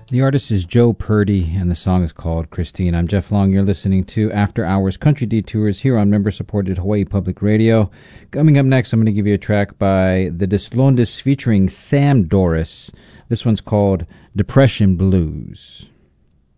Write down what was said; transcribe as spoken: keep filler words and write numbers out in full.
The artist is Joe Purdy, and the song is called Christine. I'm Jeff Long. You're listening to After Hours Country Detours here on member-supported Hawaii Public Radio. Coming up next, I'm going to give you a track by the Deslondes featuring Sam Doris. This one's called Depression Blues.